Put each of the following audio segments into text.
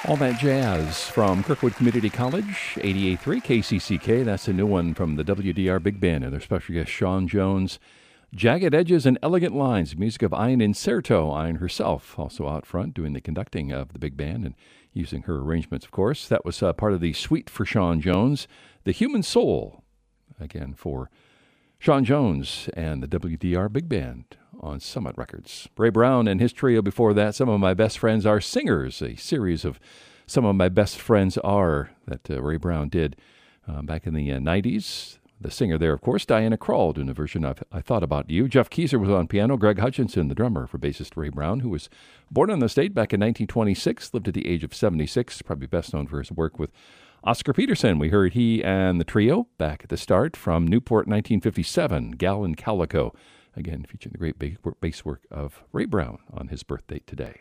All that jazz from Kirkwood Community College, 88.3 KCCK. That's a new one from the WDR Big Band and their special guest Sean Jones. Jagged Edges and Elegant Lines, music of Ian Inserto. Ian herself also out front doing the conducting of the big band and using her arrangements, of course. That was part of the suite for Sean Jones. The Human Soul, again, for Sean Jones and the WDR Big Band on Summit Records. Ray Brown and his trio before that, Some of My Best Friends Are Singers, a series of Some of My Best Friends Are that Ray Brown did back in the 90s. The singer there, of course, Diana Krall, doing a version of I Thought About You. Jeff Keyser was on piano. Greg Hutchinson, the drummer for bassist Ray Brown, who was born on the state back in 1926, lived at the age of 76, probably best known for his work with Oscar Peterson. We heard he and the trio back at the start from Newport 1957, Gal and Calico. Again, featuring the great bass work of Ray Brown on his birthday today.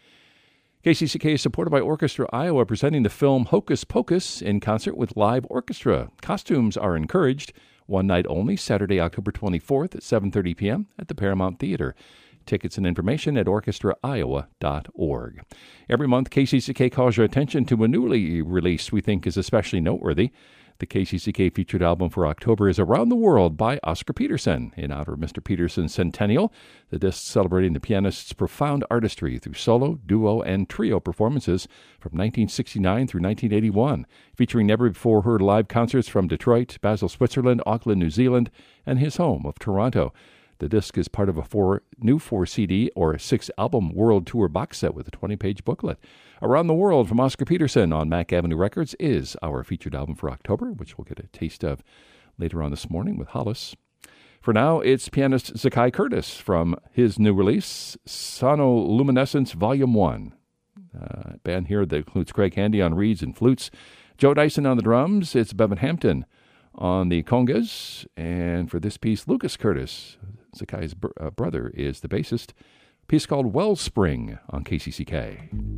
KCCK is supported by Orchestra Iowa, presenting the film Hocus Pocus in concert with live orchestra. Costumes are encouraged. One night only, Saturday, October 24th at 7:30 p.m. at the Paramount Theater. Tickets and information at orchestraiowa.org. Every month, KCCK calls your attention to a newly release we think is especially noteworthy. The KCCK featured album for October is Around the World by Oscar Peterson. In honor of Mr. Peterson's centennial, the disc celebrating the pianist's profound artistry through solo, duo, and trio performances from 1969 through 1981, featuring never-before-heard live concerts from Detroit, Basel, Switzerland, Auckland, New Zealand, and his home of Toronto. The disc is part of a 4-CD or 6-album world tour box set with a 20-page booklet. Around the World from Oscar Peterson on Mack Avenue Records is our featured album for October, which we'll get a taste of later on this morning with Hollis. For now, it's pianist Zakai Curtis from his new release, Sonoluminescence Volume 1. Band here that includes Craig Handy on reeds and flutes, Joe Dyson on the drums, it's Bevan Hampton on the congas, and for this piece, Lucas Curtis, Zakai's brother, is the bassist. A piece called Wellspring on KCCK.